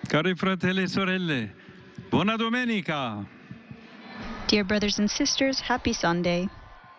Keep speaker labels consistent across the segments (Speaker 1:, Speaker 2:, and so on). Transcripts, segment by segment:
Speaker 1: Cari fratelli e sorelle, buona domenica!
Speaker 2: Dear brothers and sisters, happy Sunday.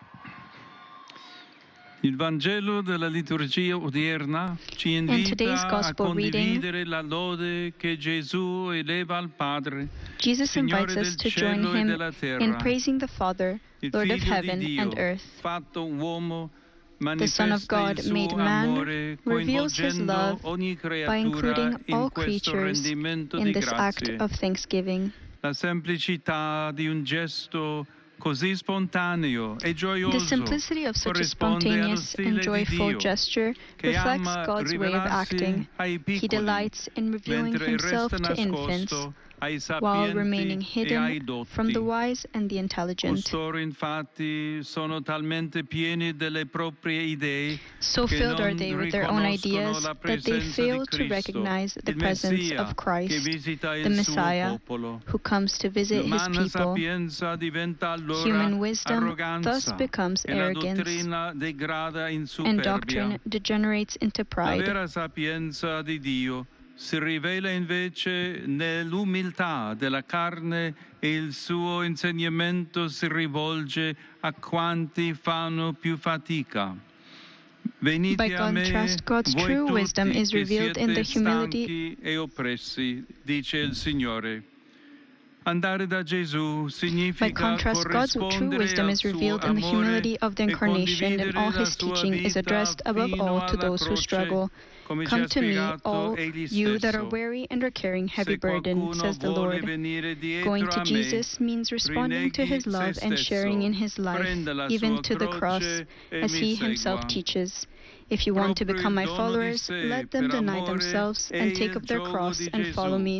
Speaker 1: Il Vangelo della liturgia odierna ci invita a condividere la lode che Gesù eleva al Padre,
Speaker 2: Jesus invites us to join him in praising the Father, Lord of heaven and earth.
Speaker 1: Fatto uomo,
Speaker 2: the Son of God made man reveals his love by including all creatures in this act of thanksgiving.
Speaker 1: La semplicità di un gesto così spontaneo e gioioso
Speaker 2: the simplicity of such a spontaneous and joyful gesture reflects God's way of acting. He delights in revealing himself to infants while remaining hidden from the wise and the intelligent.
Speaker 1: Costoro infatti sono talmente pieni delle proprie idee
Speaker 2: so filled are they with their own ideas that they fail to recognize the presence of Christ, the Messiah, who comes to visit his people. Human wisdom thus becomes arrogance, and doctrine degenerates into pride.
Speaker 1: La vera sapienza di Dio si rivela invece nell'umiltà della carne e il suo insegnamento si rivolge a quanti fanno più fatica. Venite
Speaker 2: By contrast, God's true wisdom is revealed in the humility
Speaker 1: e oppressi, dice il Signore. Andare da Gesù significa
Speaker 2: By contrast, God's true wisdom is revealed in the humility of the Incarnation, and all his teaching is addressed above all to those who struggle. Come to me, all you that are weary and are carrying heavy burden, says the Lord. Going to Jesus means responding to his love and sharing in his life, even to the cross, as he himself teaches. If you want to become my followers, let them deny themselves and take up their cross and follow me.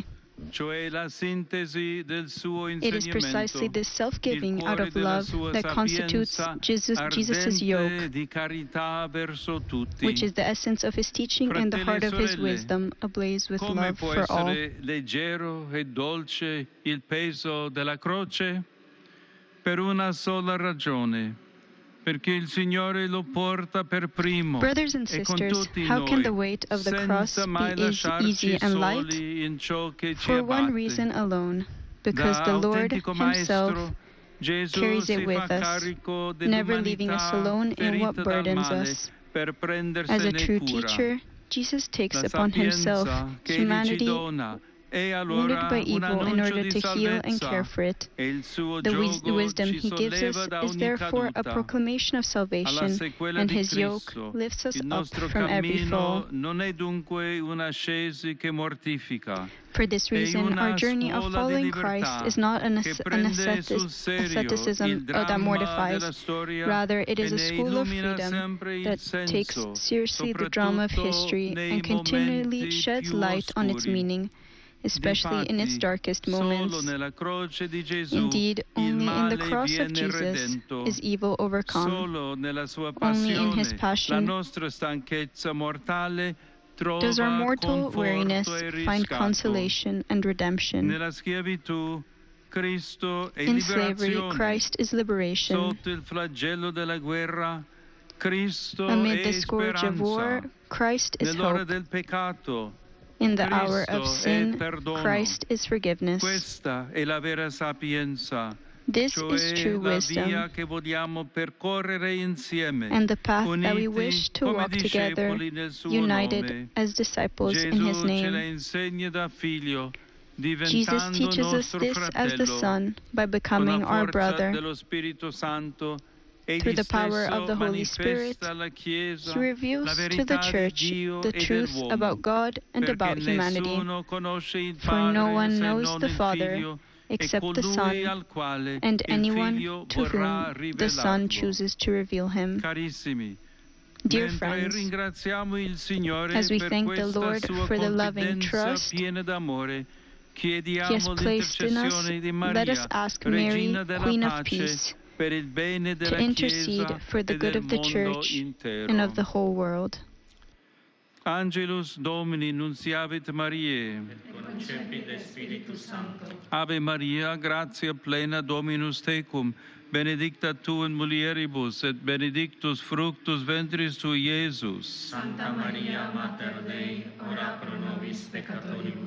Speaker 2: It is precisely this self-giving out of love that constitutes Jesus' yoke, which is the essence of his teaching and the heart of his wisdom, ablaze with love for all.
Speaker 1: Leggero e dolce il peso della croce? Per una sola ragione. Perché il Signore lo porta per primo.
Speaker 2: Brothers and sisters, how can the weight of the cross be easy and light? For one reason alone, because the Lord himself carries it with us, never leaving us alone in what burdens us. As a true teacher, Jesus takes upon himself humanity wounded by evil in order to heal and care for it. The wisdom he gives us is therefore a proclamation of salvation, and his yoke lifts us up from every fall. For this reason, our journey of following Christ is not an asceticism that mortifies. Rather, it is a school of freedom that takes seriously the drama of history and continually sheds light on its meaning, especially in its darkest moments. Indeed, only in the cross of Jesus is evil overcome. Only in his passion does our mortal weariness find consolation and redemption. In slavery, Christ is liberation. Amid the scourge of war, Christ is hope. In the hour of sin, Christ is forgiveness. This is true wisdom, and the path that we wish to walk together, united as disciples in his name. Jesus teaches us this as the Son by becoming our brother. Through the power of the Holy Spirit, he reveals to the Church the truth about God and about humanity. For no one knows the Father except the Son, and anyone to whom the Son chooses to reveal him. Dear friends, as we thank the Lord for the loving trust he has placed in us, let us ask Mary, Queen of Peace, to intercede for the good of the Church and of the whole world.
Speaker 1: Angelus Domini nunciavit Mariae. Ave Maria, gratia plena Dominus tecum, benedicta tu in mulieribus, et benedictus fructus ventris tui, Iesus.
Speaker 3: Santa Maria, Mater Dei, ora pro nobis peccatoribus,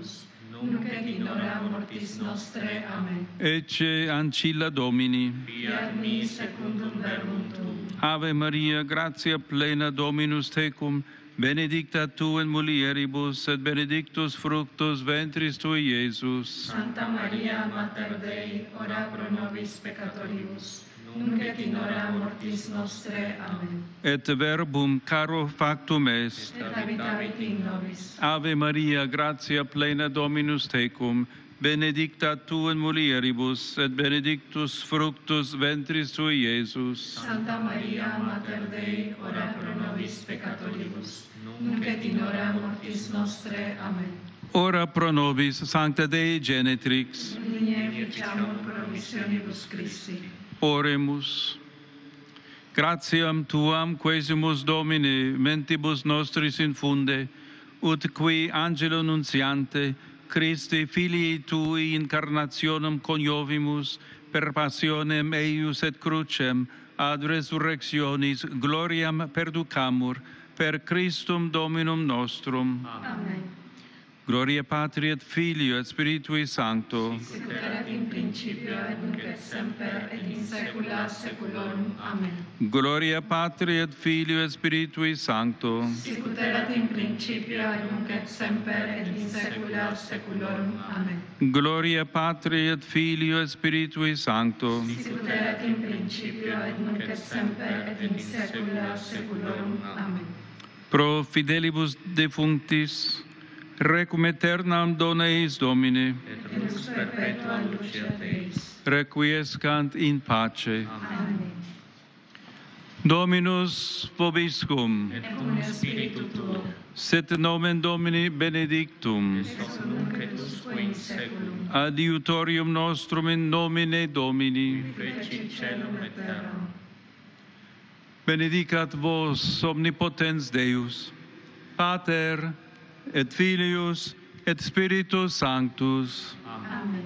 Speaker 3: nunc et in hora mortis nostre. Amen.
Speaker 1: Ecce ancilla Domini.
Speaker 3: Fiat mi secundum verbum tuum.
Speaker 1: Ave Maria, gratia plena, Dominus tecum, benedicta tu in mulieribus, et benedictus fructus ventris tui, Iesus.
Speaker 3: Santa Maria, Mater Dei, ora pro nobis peccatoribus, nunc et in hora mortis nostre. Amen.
Speaker 1: Et verbum caro factum est.
Speaker 3: Et habitavit in nobis.
Speaker 1: Ave Maria, gratia plena, Dominus tecum, benedicta tu in mulieribus, et benedictus fructus ventris tui, Iesus.
Speaker 3: Santa Maria, Mater Dei, ora pro nobis peccatoribus, nunc et in hora mortis nostre. Amen.
Speaker 1: Ora pro nobis, Sancta Dei Genetrix.
Speaker 3: Digne ficiamur promissionibus Christi.
Speaker 1: Oremus. Gratiam tuam quesimus Domine, mentibus nostris infunde, ut qui angelo nuntiante, Christi filii tui incarnationem coniovimus, per passionem eius et crucem, ad resurrectionis gloriam perducamur, per Christum Dominum nostrum.
Speaker 3: Amen.
Speaker 1: Gloria Patri et Filio et Spiritui Sancto.
Speaker 3: Sic erat in principio et nunc et semper et in saecula saeculorum. Amen.
Speaker 1: Gloria Patri et Filio et Spiritui Sancto.
Speaker 3: Sic erat in principio et nunc et semper et in saecula saeculorum. Amen.
Speaker 1: Gloria Patri et Filio et Spiritui Sancto.
Speaker 3: Sic erat in principio et nunc et semper et in saecula saeculorum. Amen.
Speaker 1: Pro fidelibus defunctis, requiem aeternam dona eis Domine.
Speaker 3: Et lux perpetua luceat eis.
Speaker 1: Requiescant in pace.
Speaker 3: Amen.
Speaker 1: Dominus vobiscum.
Speaker 3: Et cum spiritu tuo.
Speaker 1: Sit nomen Domini benedictum.
Speaker 3: Ex nunc et usque in saeculum.
Speaker 1: Adiutorium nostrum in nomine Domini.
Speaker 3: Feci caelum et terram.
Speaker 1: Benedicat vos omnipotens Deus, Pater et Filius et Spiritus Sanctus.
Speaker 3: Amen.